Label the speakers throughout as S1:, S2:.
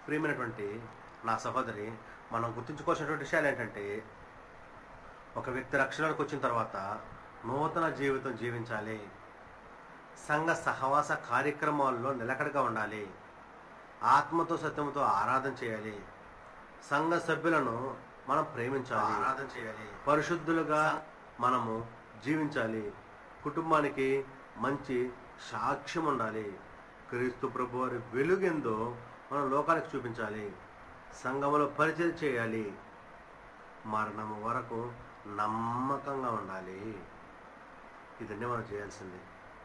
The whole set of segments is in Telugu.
S1: ప్రియమైనటువంటి నా సహోదరి, మనం గుర్తుంచుకోవాల్సినటువంటి విషయాలు ఏంటంటే, ఒక వ్యక్తి రక్షణలోకి వచ్చిన తర్వాత నూతన జీవితం జీవించాలి. సంఘ సహవాస కార్యక్రమాల్లో నిలకడగా ఉండాలి. ఆత్మతో సత్యంతో ఆరాధన చేయాలి. సంఘ సభ్యులను మనం ప్రేమించాలి, ఆరాధన చేయాలి. పరిశుద్ధులుగా మనము జీవించాలి. కుటుంబానికి మంచి సాక్ష్యం ఉండాలి. క్రీస్తు ప్రభు వారి వెలుగెందో మనం లోకానికి చూపించాలి. సంఘములో పరిచయం చేయాలి. మరణము వరకు నమ్మకంగా ఉండాలి. ఇదన్నీ మనం చేయాల్సింది.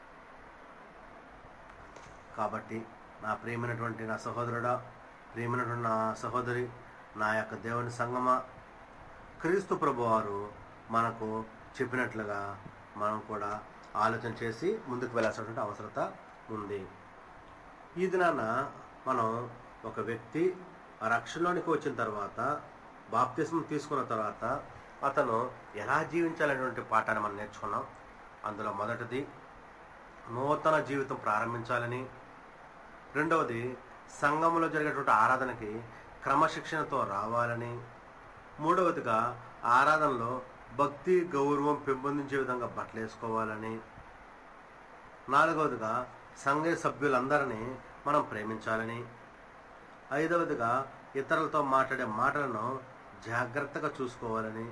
S1: కాబట్టి నా ప్రియమైనటువంటి నా సహోదరుడా, ప్రియమైనటువంటి నా సహోదరి, నా యొక్క దేవుని సంగమా, క్రీస్తు ప్రభువారు మనకు చెప్పినట్లుగా మనం కూడా ఆలోచన చేసి ముందుకు వెళ్ళాల్సినటువంటి అవసరత ఉంది. ఈ దినాన మనం ఒక వ్యక్తి రక్షణలోనికి వచ్చిన తర్వాత, బాప్తిస్మం తీసుకున్న తర్వాత అతను ఎలా జీవించాలనేటువంటి పాఠాన్ని మనం నేర్చుకున్నాం. అందులో మొదటిది నూతన జీవితం ప్రారంభించాలని, రెండవది సంఘంలో జరిగేటువంటి ఆరాధనకి క్రమశిక్షణతో రావాలని, మూడవదిగా ఆరాధనలో భక్తి గౌరవం పెంపొందించే విధంగా బట్టలు వేసుకోవాలని, నాలుగవదిగా సంఘ సభ్యులందరినీ మనం ప్రేమించాలని, ఐదవదిగా ఇతరులతో మాట్లాడే మాటలను జాగ్రత్తగా చూసుకోవాలని,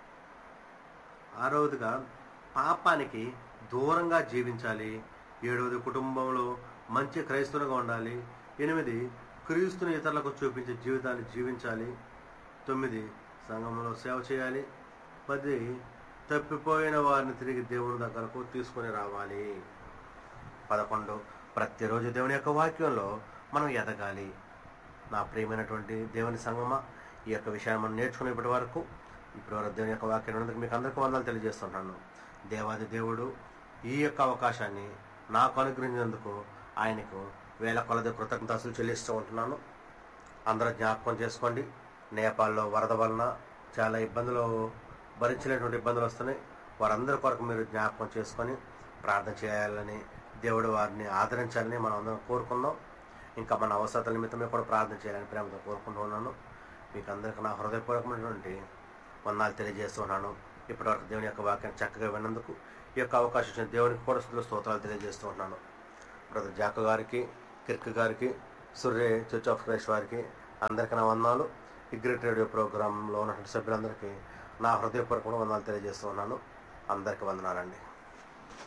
S1: ఆరవదిగా పాపానికి దూరంగా జీవించాలి, ఏడవది కుటుంబంలో మంచి క్రైస్తవులుగా ఉండాలి, 8 క్రీస్తుని ఇతరులకు చూపించే జీవితాన్ని జీవించాలి, 9 సంఘంలో సేవ చేయాలి, 10 తప్పిపోయిన వారిని తిరిగి దేవుని దగ్గరకు తీసుకొని రావాలి, 11 ప్రతిరోజు దేవుని యొక్క వాక్యంలో మనం ఎదగాలి. నా ప్రియమైనటువంటి దేవుని సంగమా, ఈ యొక్క విషయాన్ని మనం నేర్చుకునేప్పటి వరకు ఇప్పటివరకు దేవుని యొక్క వాక్యం ఉన్నందుకు మీకు అందరికీ వందనాలు తెలియజేస్తున్నాను. దేవాది దేవుడు ఈ యొక్క అవకాశాన్ని నాకు అనుగ్రహించినందుకు ఆయనకు వేల కొలది కృతజ్ఞతలు చెల్లిస్తూ ఉంటున్నాను. అందరూ జ్ఞాపకం చేసుకోండి. నేపాల్లో వరద వలన చాలా భరించలేటువంటి ఇబ్బందులు వస్తున్నాయి. వారందరి కొరకు మీరు జ్ఞాపకం చేసుకొని ప్రార్థన చేయాలని, దేవుడు వారిని ఆదరించాలని మనం అందరం కోరుకుందాం. ఇంకా మన అవసరాల నిమిత్తమే కూడా ప్రార్థన చేయాలని ప్రేమతో కోరుకుంటూ ఉన్నాను. మీకు అందరికీ నా హృదయపూర్వకమైనటువంటి వందనాలు తెలియజేస్తూ ఉన్నాను. ఇప్పటివరకు దేవుని యొక్క వాక్యాన్ని చక్కగా విన్నందుకు, ఈ యొక్క అవకాశం ఇచ్చిన దేవునికి కూడా స్తోత్రాలు తెలియజేస్తూ ఉన్నాను. బ్రదర్ జాక గారికి, కిర్క్ గారికి, సూర్య చర్చ్ ఆఫ్ క్రైస్ట్ వారికి అందరికీ నా వందనాలు. ఈ గ్రేట్ రేడియో ప్రోగ్రాంలో ఉన్నటువంటి సభ్యులందరికీ నా హృదయపూర్వక వందనాలు తెలియజేస్తూ ఉన్నాను. అందరికీ వందనాలండి.